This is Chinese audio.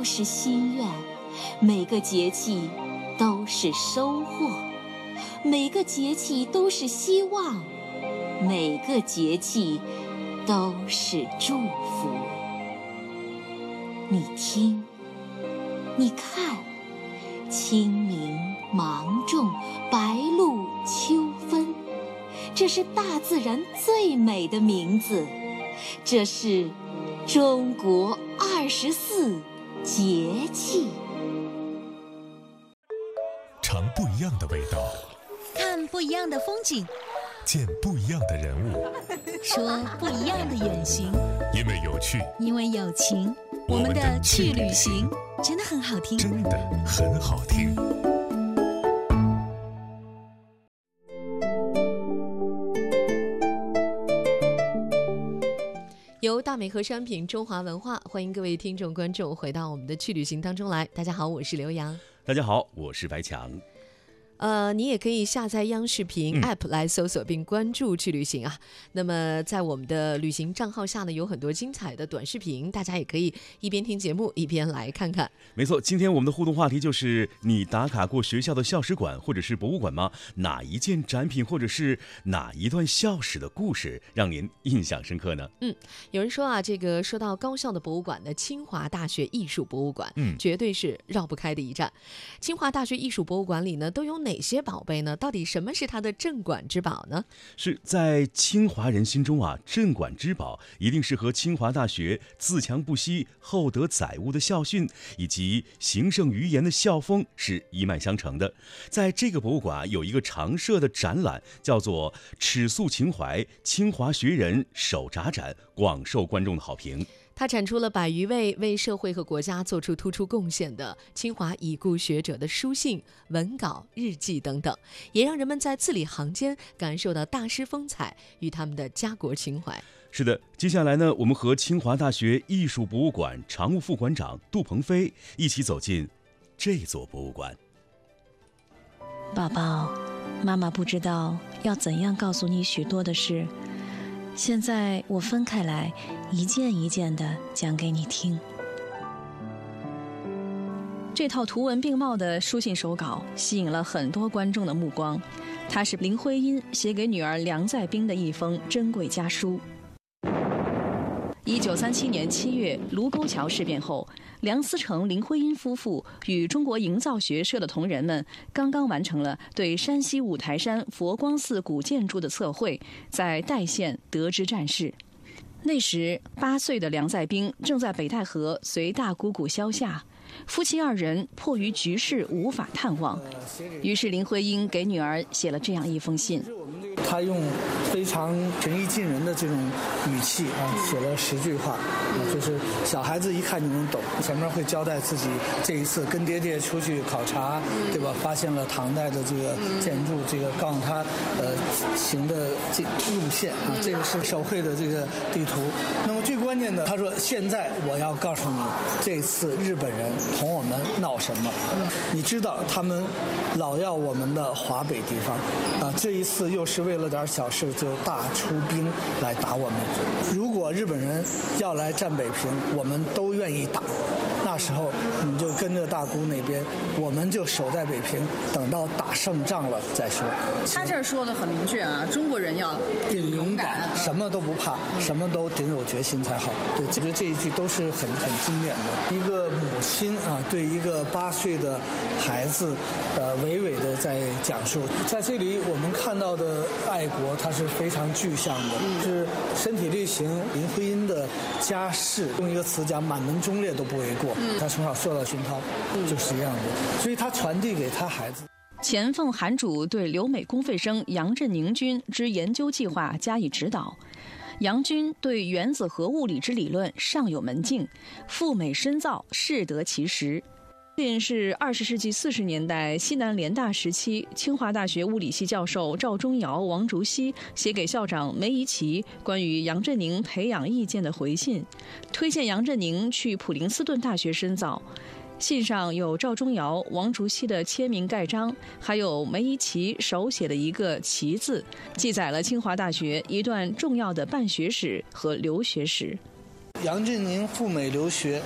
是心愿，每个节气都是收获，每个节气都是希望，每个节气都是祝福。你听，你看，清明、芒种、白露、秋分，这是大自然最美的名字，这是中国24节气。 尝不一样的味道， 看不一样的风景， 见不一样的人物， 说不一样的远行。 因为有趣， 因为有情，我们的去旅行真的很好听， 真的很好听。 由大美和商品中华文化，欢迎各位听众观众回到我们的去旅行当中来。大家好，我是刘洋。 大家好，我是白强。 你也可以下载央视频 App 来搜索并关注去旅行啊。那么在我们的旅行账号下呢，有很多精彩的短视频，大家也可以一边听节目一边来看看。 没错，今天我们的互动话题就是你打卡过学校的校史馆或者是博物馆吗？哪一件展品或者是哪一段校史的故事让您印象深刻呢？ 有人说啊，这个说到高校的博物馆呢，清华大学艺术博物馆绝对是绕不开的一站。清华大学艺术博物馆里呢都有哪些宝贝呢？到底什么是它的镇馆之宝呢？ 是在清华人心中啊，镇馆之宝一定是和清华大学自强不息、厚德载物的校训以及行胜于言的校风是一脉相承的。在这个博物馆有一个常设的展览，叫做尺素情怀清华学人手札展，广受观众的好评。 它展出了100余位为社会和国家做出突出贡献的清华已故学者的书信、文稿、日记等等，也让人们在字里行间感受到大师风采与他们的家国情怀。 是的，接下来呢，我们和清华大学艺术博物馆常务副馆长杜鹏飞一起走进这座博物馆。 宝宝，妈妈不知道要怎样告诉你许多的事，现在我分开来，一件一件地讲给你听。这套图文并茂的书信手稿吸引了很多观众的目光，它是林徽因写给女儿梁再冰的一封珍贵家书。1937年7月，卢沟桥事变后，梁思成、林徽因夫妇与中国营造学社的同仁们刚刚完成了对山西五台山佛光寺古建筑的测绘，在代县得知战事。那时8岁的梁再冰正在北戴河随大姑姑萧夏，夫妻2人迫于局势无法探望，于是林徽因给女儿写了这样一封信。 他用非常平易近人的这种语气写了10句话，就是小孩子一看就能懂。前面会交代自己这一次跟爹爹出去考察，对吧？发现了唐代的这个建筑，这个告诉他行的这路线啊，这个是手绘的这个地图。那么最关键的，他说现在我要告诉你，这次日本人同我们闹什么？你知道他们老要我们的华北地方啊，这一次又是为了点小事就大出兵来打我们。如果日本人要来占北平，我们都愿意打。那时候你就跟着大姑那边，我们就守在北平，等到打胜仗了再说。 他这儿说的很明确啊，中国人要顶勇敢，什么都不怕，什么都顶有决心才好。对，我觉得这一句都是很经典的。一个母亲啊，对一个8岁的孩子，娓娓的在讲述。在这里我们看到的爱国，它是非常具象的，是身体力行。林徽因的家世，用一个词讲，满门忠烈都不为过。他从小受到熏陶，就是这样的，所以他传递给他孩子。 钱凤韩主对留美公费生杨振宁君之研究计划加以指导。杨君对原子核物理之理论尚有门径，赴美深造，适得其时。是20世纪40年代西南联大时期，清华大学物理系教授赵忠尧、王竹溪写给校长梅贻琦关于杨振宁培养意见的回信，推荐杨振宁去普林斯顿大学深造。信上有赵忠尧、王竹溪的签名盖章，还有梅贻琦手写的一个“琦”字，记载了清华大学一段重要的办学史和留学史。 杨振宁赴美留学